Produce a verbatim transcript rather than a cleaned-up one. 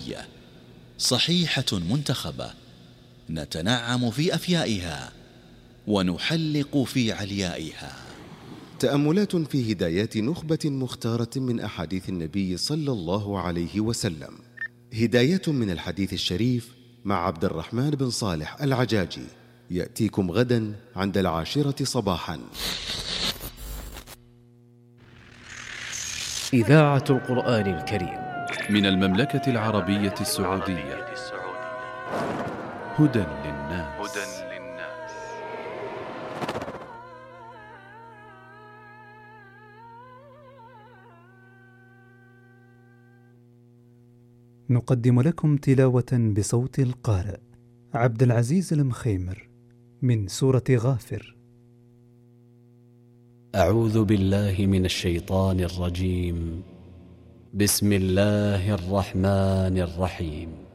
العربية صحيحة منتخبة، نتنعم في أفيائها ونحلق في عليائها. تأملات في هدايات نخبة مختارة من أحاديث النبي صلى الله عليه وسلم. هداية من الحديث الشريف مع عبد الرحمن بن صالح العجاجي، يأتيكم غدا عند العاشرة صباحا. إذاعة القرآن الكريم من المملكة العربية السعودية. هدى للناس. نقدم لكم تلاوة بصوت القارئ عبد العزيز المخيمر من سورة غافر. أعوذ بالله من الشيطان الرجيم. بسم الله الرحمن الرحيم.